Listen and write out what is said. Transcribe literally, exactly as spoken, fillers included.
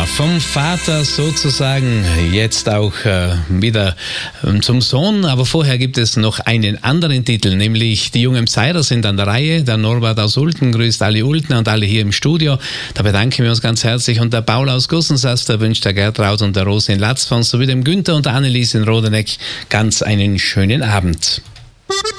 vom Vater sozusagen jetzt auch äh, wieder ähm, zum Sohn. Aber vorher gibt es noch einen anderen Titel, nämlich die jungen Pseider sind an der Reihe. Der Norbert aus Ulten grüßt alle Ultner und alle hier im Studio. Da bedanken wir uns ganz herzlich. Und der Paul aus Gussensass, der wünscht der Gertraud und der Rose in Latzfons sowie dem Günther und der Annelies in Rodeneck ganz einen schönen Abend.